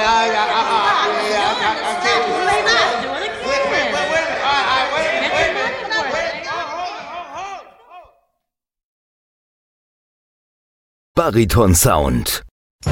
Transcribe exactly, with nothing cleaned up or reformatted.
yeah, yeah, uh, uh, yeah, yeah, I, I can't do it. Do it again. Wait, wait, wait, wait a minute. All right, all right, wait a minute, wait a minute. Make it Wait, hold on, hold on, hold on. Bariton Sound.